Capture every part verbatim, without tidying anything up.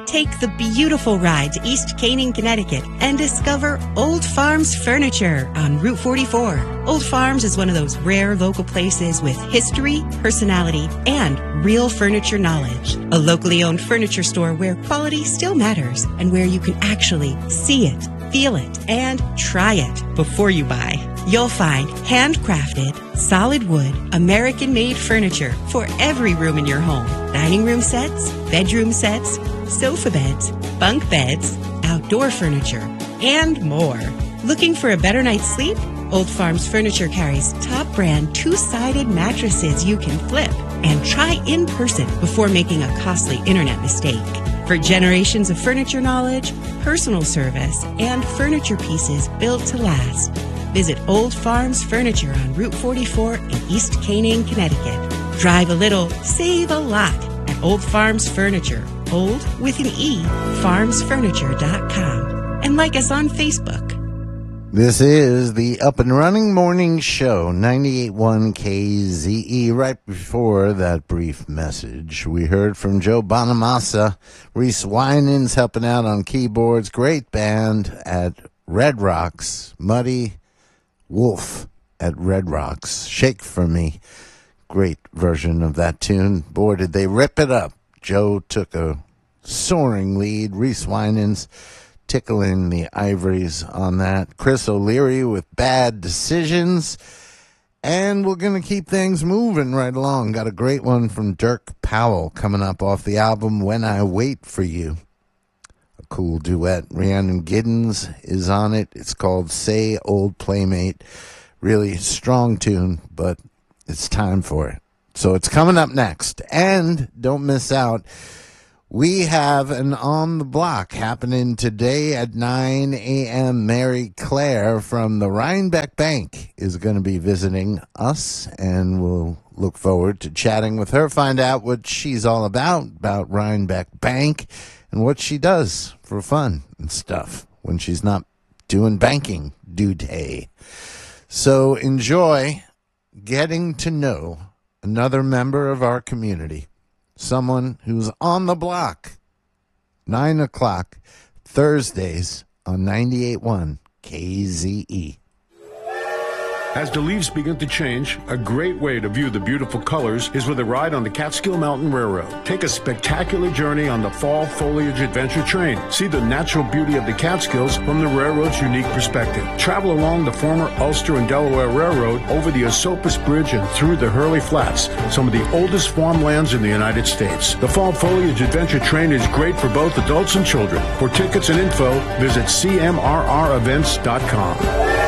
Take the beautiful ride to East Canaan, Connecticut and discover Old Farms Furniture on Route forty-four. Old Farms is one of those rare local places with history, personality, and real furniture knowledge. A locally owned furniture store where quality still matters and where you can actually see it, feel it, and try it before you buy. You'll find handcrafted, solid wood, American-made furniture for every room in your home. Dining room sets, bedroom sets, sofa beds, bunk beds, outdoor furniture, and more. Looking for a better night's sleep? Old Farms Furniture carries top brand two-sided mattresses you can flip and try in person before making a costly internet mistake. For generations of furniture knowledge, personal service, and furniture pieces built to last, visit Old Farms Furniture on Route forty-four in East Canaan, Connecticut. Drive a little, save a lot at Old Farms Furniture. Old with an E, farms furniture dot com. And like us on Facebook. This is the Up and Running Morning Show, ninety-eight point one K Z E. Right before that brief message, we heard from Joe Bonamassa. Reese Winans helping out on keyboards. Great band at Red Rocks. Muddy Wolf at Red Rocks. Shake for Me. Great version of that tune. Boy, did they rip it up. Joe took a soaring lead. Reese Winans tickling the ivories on that. Chris O'Leary with Bad Decisions. And we're going to keep things moving right along. Got a great one from Dirk Powell coming up off the album When I Wait for You. A cool duet. Rhiannon Giddens is on it. It's called Say Old Playmate. Really strong tune, but it's time for it. So it's coming up next. And don't miss out. We have an On the Block happening today at nine a.m. Mary Claire from the Rhinebeck Bank is going to be visiting us, and we'll look forward to chatting with her, find out what she's all about, about Rhinebeck Bank, and what she does for fun and stuff when she's not doing banking duty. So enjoy getting to know another member of our community. Someone who's on the block. Nine o'clock, Thursdays on ninety-eight point one K Z E. As the leaves begin to change, a great way to view the beautiful colors is with a ride on the Catskill Mountain Railroad. Take a spectacular journey on the Fall Foliage Adventure Train. See the natural beauty of the Catskills from the railroad's unique perspective. Travel along the former Ulster and Delaware Railroad over the Esopus Bridge and through the Hurley Flats, some of the oldest farmlands in the United States. The Fall Foliage Adventure Train is great for both adults and children. For tickets and info, visit C M R R events dot com.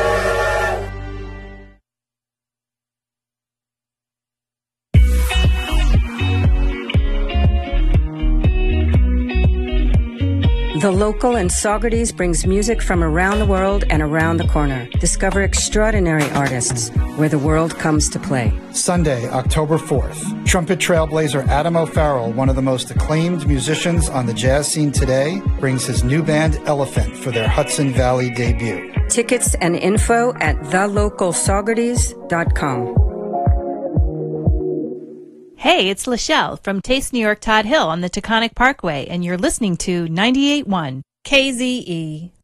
The Local in Saugerties brings music from around the world and around the corner. Discover extraordinary artists where the world comes to play. Sunday, October fourth. Trumpet trailblazer Adam O'Farrell, one of the most acclaimed musicians on the jazz scene today, brings his new band Elephant for their Hudson Valley debut. Tickets and info at the local saugerties dot com. Hey, it's Lachelle from Taste New York Todd Hill on the Taconic Parkway, and you're listening to ninety-eight point one K Z E.